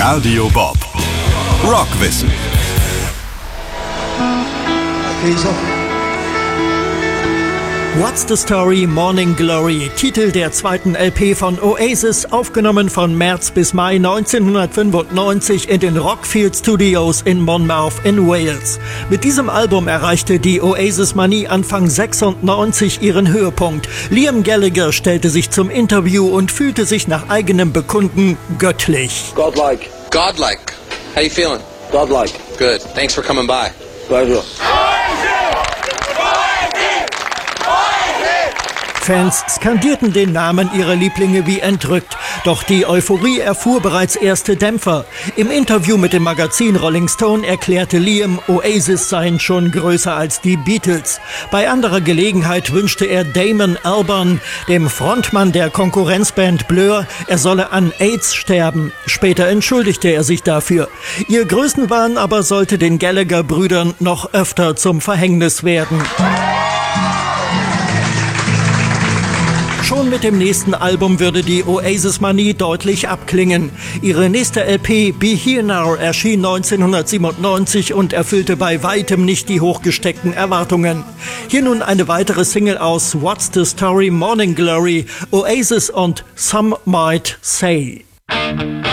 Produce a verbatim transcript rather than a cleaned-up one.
Radio Bob. Rockwissen. What's the Story? Morning Glory, Titel der zweiten L P von Oasis, aufgenommen von März bis Mai neunzehnhundertfünfundneunzig in den Rockfield Studios in Monmouth in Wales. Mit diesem Album erreichte die Oasis-Manie Anfang sechsundneunzig ihren Höhepunkt. Liam Gallagher stellte sich zum Interview und fühlte sich nach eigenem Bekunden göttlich. Godlike. Godlike. How you feeling? Godlike. Good. Thanks for coming by. Pleasure. Fans skandierten den Namen ihrer Lieblinge wie entrückt. Doch die Euphorie erfuhr bereits erste Dämpfer. Im Interview mit dem Magazin Rolling Stone erklärte Liam, Oasis seien schon größer als die Beatles. Bei anderer Gelegenheit wünschte er Damon Albarn, dem Frontmann der Konkurrenzband Blur, er solle an AIDS sterben. Später entschuldigte er sich dafür. Ihr Größenwahn aber sollte den Gallagher-Brüdern noch öfter zum Verhängnis werden. Schon mit dem nächsten Album würde die Oasis-Manie deutlich abklingen. Ihre nächste L P Be Here Now erschien neunzehnhundertsiebenundneunzig und erfüllte bei weitem nicht die hochgesteckten Erwartungen. Hier nun eine weitere Single aus What's the Story? Morning Glory, Oasis und Some Might Say.